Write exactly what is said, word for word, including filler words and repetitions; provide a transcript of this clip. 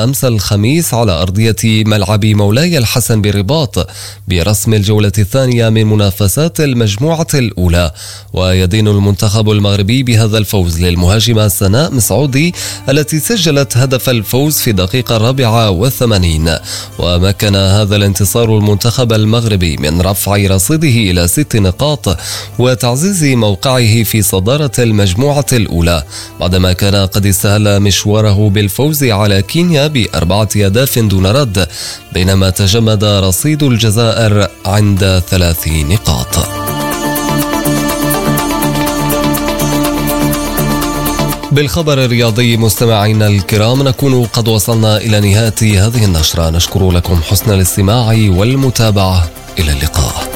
أمس الخميس على أرضية ملعب مولاي الحسن بالرباط برسم الجولة الثانية من منافسات المجموعة الأولى. ويدين المنتخب المغربي بهذا الفوز للمهاجمة سناء مسعودي التي سجلت هدف الفوز في الدقيقة الرابعة والثمانين. ومكن هذا الانتصار المنتخب المغربي من رفع رصيده إلى ست نقاط وتعزيز موقعه في صدارة المجموعة الأولى بعدما كان قد استهل مشواره بالفوز على كينيا بأربعة أهداف دون رد، بينما تجمد رصيد الجزائر عند ثلاث نقاط. بالخبر الرياضي مستمعينا الكرام نكون قد وصلنا إلى نهاية هذه النشرة. نشكر لكم حسن الاستماع والمتابعة. إلى اللقاء.